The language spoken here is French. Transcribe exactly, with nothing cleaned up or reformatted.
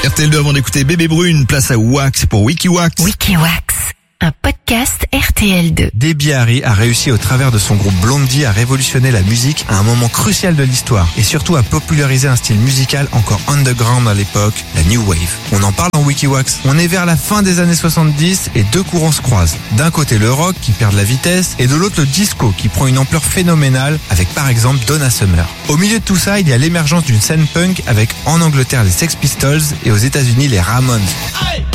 R T L deux avant d'écouter Bébé Brune, place à Wax pour WikiWax. WikiWax, un podcast R T L deux. Debbie Harry a réussi au travers de son groupe Blondie à révolutionner la musique à un moment crucial de l'histoire et surtout à populariser un style musical encore underground à l'époque, la New Wave. On en parle dans WikiWax. On est vers la fin des années soixante-dix et deux courants se croisent. D'un côté le rock qui perd de la vitesse et de l'autre le disco qui prend une ampleur phénoménale avec par exemple Donna Summer. Au milieu de tout ça, il y a l'émergence d'une scène punk avec en Angleterre les Sex Pistols et aux États-Unis les Ramones.